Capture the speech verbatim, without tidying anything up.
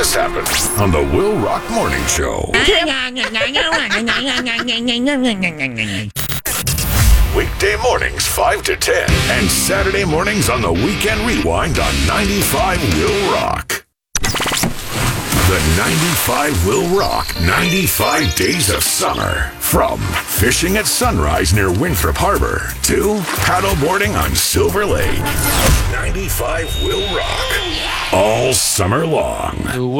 This happened on the Will Rock Morning Show. Weekday mornings five to ten and Saturday mornings on the Weekend Rewind on ninety-five Will Rock. The ninety-five Will Rock ninety-five Days of Summer. From fishing at sunrise near Winthrop Harbor to paddleboarding on Silver Lake. ninety-five Will Rock. All summer long.